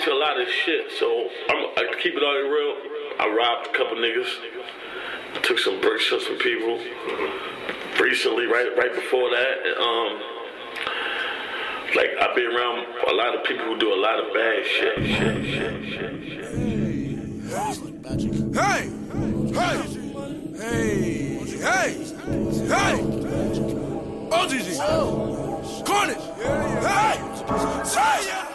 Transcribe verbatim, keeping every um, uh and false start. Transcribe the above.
into a lot of shit, so I'm, I keep it all real. I robbed a couple niggas, took some bricks from some people. Recently, right, right before that, um, like I've been around a lot of people who do a lot of bad shit. shit, shit, shit, shit. Hey, hey, hey, hey, hey, O G G, Cornish, hey, hey.